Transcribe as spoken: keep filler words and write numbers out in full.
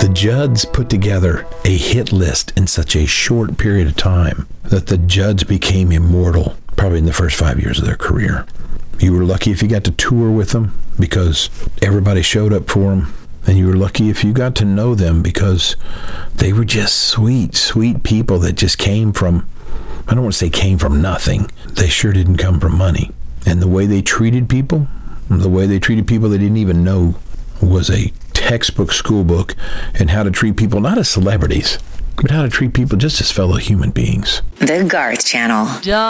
Judds put together a hit list in such a short period of time that the Judds became immortal probably in the first five years of their career. You were lucky if you got to tour with them because everybody showed up for them. And you were lucky if you got to know them because they were just sweet, sweet people that just came from, I don't want to say came from nothing. They sure didn't come from money. And the way they treated people, the way they treated people they didn't even know was a textbook school book in how to treat people, not as celebrities, but how to treat people just as fellow human beings. The Garth Channel.